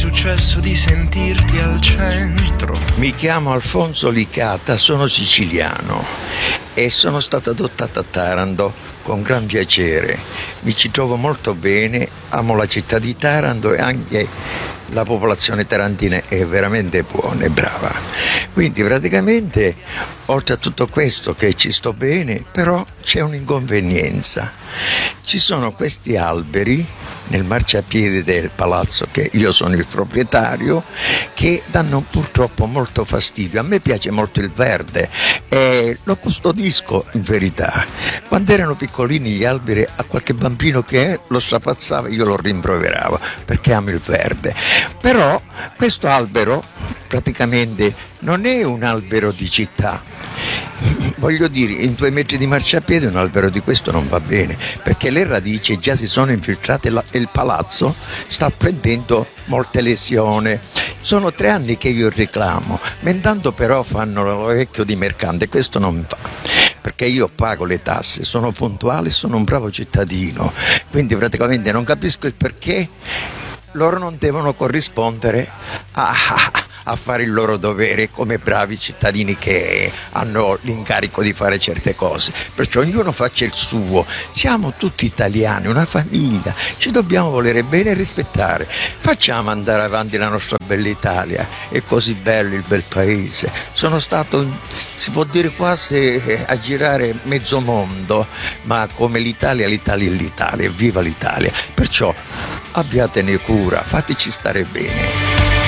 successo di sentirti al centro? Mi chiamo Alfonso Licata, sono siciliano e sono stato adottato a Taranto con gran piacere. Mi ci trovo molto bene, amo la città di Taranto e anche la popolazione tarantina è veramente buona e brava. Quindi praticamente, oltre a tutto questo che ci sto bene, però c'è un'inconvenienza. Ci sono questi alberi nel marciapiede del palazzo, che io sono il proprietario, che danno purtroppo molto fastidio. A me piace molto il verde e lo custodisco in verità. Quando erano piccolini gli alberi, a qualche bambino che lo strapazzava io lo rimproveravo perché amo il verde. Però questo albero praticamente non è un albero di città. Voglio dire, in 2 metri di marciapiede un albero di questo non va bene, perché le radici già si sono infiltrate e il palazzo sta prendendo molte lesioni. Sono 3 anni che io reclamo, ma intanto però fanno l'orecchio di mercante, questo non va. Perché io pago le tasse, sono puntuale, sono un bravo cittadino, quindi praticamente non capisco il perché loro non devono corrispondere a fare il loro dovere come bravi cittadini che hanno l'incarico di fare certe cose. Perciò ognuno faccia il suo, siamo tutti italiani, una famiglia, ci dobbiamo volere bene e rispettare. Facciamo andare avanti la nostra bella Italia, è così bello il bel paese. Sono stato, si può dire quasi, a girare mezzo mondo, ma come l'Italia è l'Italia, viva l'Italia. Perciò abbiatene cura, fateci stare bene.